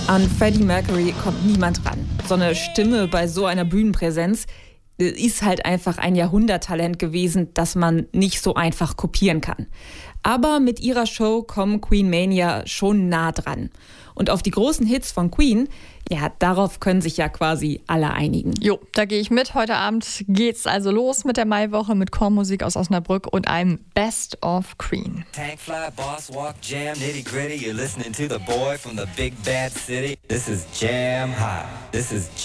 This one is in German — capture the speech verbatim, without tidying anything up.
An Freddie Mercury kommt niemand ran. So eine Stimme bei so einer Bühnenpräsenz ist halt einfach ein Jahrhunderttalent gewesen, das man nicht so einfach kopieren kann. Aber mit ihrer Show kommen Queen Mania schon nah dran. Und auf die großen Hits von Queen, ja, darauf können sich ja quasi alle einigen. Jo, da gehe ich mit. Heute Abend geht's also los mit der Maiwoche mit Chormusik aus Osnabrück und einem Best of Queen. Tankfly, Boss Walk, Jam, Nitty Gritty. You're listening to the boy from the big bad city. This is Jam Hot. This is